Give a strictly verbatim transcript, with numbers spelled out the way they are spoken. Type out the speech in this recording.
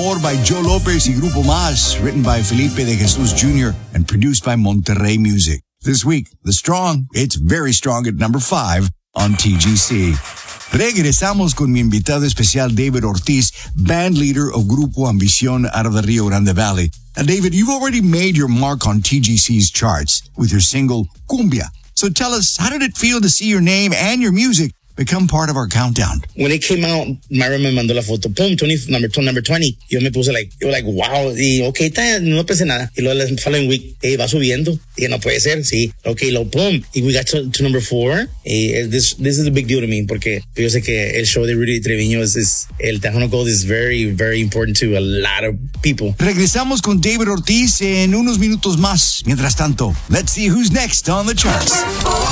Amor by Joe Lopez y Grupo Más, written by Felipe de Jesus Junior and produced by Monterrey Music. This week, The Strong, it's very strong at number five on T G C. Regresamos con mi invitado especial David Ortiz, band leader of Grupo Ambición out of the Rio Grande Valley. Now, David, you've already made your mark on T G C's charts with your single Cumbia. So tell us, how did it feel to see your name and your music become part of our countdown? When it came out, Myra me mandó la foto. Pum, twenty, number two, number twenty. Yo me puse like, yo like, wow. Y okay, ta, no pensé nada. Y luego the following week, eh, va subiendo. Y no puede ser, sí. Okay, lo pum. Y we got to, to number four. Eh, this, this is a big deal to me porque yo sé que el show de Rudy Treviño es, es el Tejano Gold is very, very important to a lot of people. Regresamos con David Ortiz en unos minutos más. Mientras tanto, let's see who's next on the charts.